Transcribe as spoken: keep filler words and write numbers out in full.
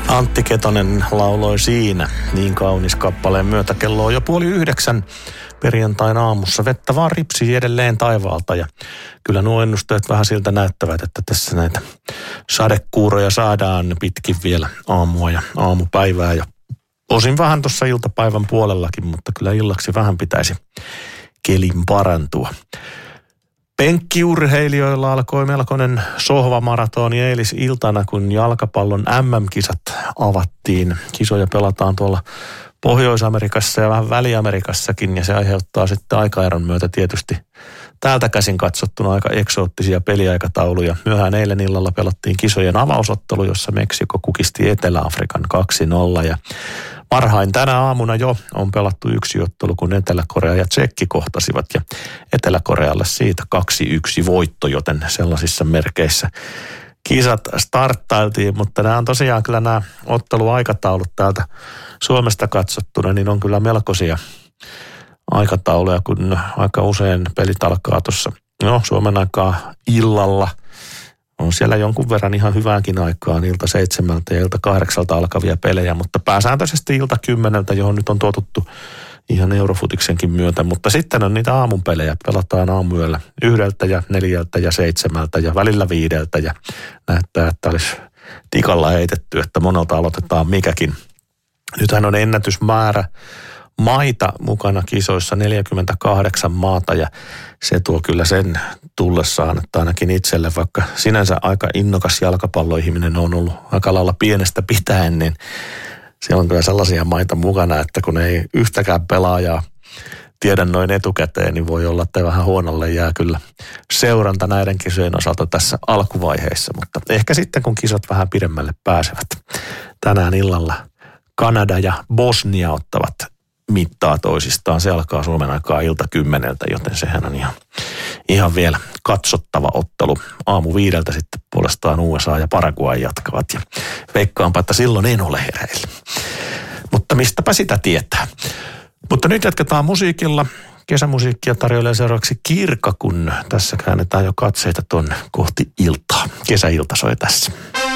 Antti Ketonen lauloi Siinä niin kaunis kappaleen myötä. Kello on jo puoli yhdeksän perjantain aamussa. Vettä vaan ripsii edelleen taivaalta ja kyllä nuo ennusteet vähän siltä näyttävät, että tässä näitä sadekuuroja saadaan pitkin vielä aamua ja aamupäivää ja osin vähän tuossa iltapäivän puolellakin, mutta kyllä illaksi vähän pitäisi kelin parantua. Penkkiurheilijoilla alkoi melkoinen sohvamaratoni eilisiltana, kun jalkapallon äm äm-kisat avattiin. Kisoja pelataan tuolla Pohjois-Amerikassa ja vähän Väli-Amerikassakin, ja se aiheuttaa sitten aikaeron myötä tietysti täältä käsin katsottuna aika eksoottisia peliaikatauluja. Myöhään eilen illalla pelattiin kisojen avausottelu, jossa Meksiko kukisti Etelä-Afrikan kaksi nolla, ja varhain tänä aamuna jo on pelattu yksi ottelu, kun Etelä-Korea ja Tsekki kohtasivat, ja Etelä-Korealle siitä kaksi yksi voitto, joten sellaisissa merkeissä kisat starttailtiin, mutta nämä on tosiaan kyllä nämä otteluaikataulut täältä Suomesta katsottuna, niin on kyllä melkoisia aikatauluja, kun aika usein pelit alkaa tuossa, no Suomen aikaa illalla. On siellä jonkun verran ihan hyväänkin aikaan ilta seitsemältä ja ilta kahdeksalta alkavia pelejä, mutta pääsääntöisesti ilta kymmeneltä, johon nyt on totuttu ihan Eurofutiksenkin myötä. Mutta sitten on niitä aamun pelejä, pelataan aamuyöllä yhdeltä ja neljältä ja seitsemältä ja välillä viideltä ja näyttää, että olisi tikalla heitetty, että monelta aloitetaan mikäkin. Nythän on ennätysmäärä maita mukana kisoissa, neljäkymmentäkahdeksan maata, ja se tuo kyllä sen tullessaan, että ainakin itselle, vaikka sinänsä aika innokas jalkapalloihminen on ollut aika lailla pienestä pitäen, niin siellä on kyllä sellaisia maita mukana, että kun ei yhtäkään pelaajaa tiedä noin etukäteen, niin voi olla, että vähän huonolle jää kyllä seuranta näiden kisojen osalta tässä alkuvaiheessa, mutta ehkä sitten kun kisat vähän pidemmälle pääsevät. Tänään illalla Kanada ja Bosnia ottavat mittaa toisistaan. Se alkaa Suomen aikaa ilta kymmeneltä, joten sehän on ihan, ihan vielä katsottava ottelu. Aamu viideltä sitten puolestaan U S A ja Paraguay jatkavat ja veikkaanpa, että silloin en ole hereillä. Mutta mistäpä sitä tietää. Mutta nyt jatketaan musiikilla. Kesämusiikkia tarjoilee seuraavaksi Kirka, kun tässä käännetään jo katseita tuonne kohti iltaa. Kesäilta soi tässä.